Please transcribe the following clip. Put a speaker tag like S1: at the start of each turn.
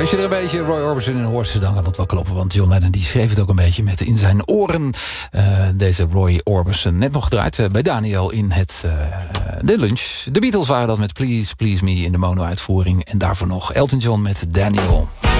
S1: Als je er een beetje Roy Orbison in hoort, dan kan dat wel kloppen. Want John Lennon die schreef het ook een beetje met in zijn oren. Deze Roy Orbison. Net nog gedraaid bij Daniel in de lunch. De Beatles waren dat met Please Please Me in de mono-uitvoering. En daarvoor nog Elton John met Daniel.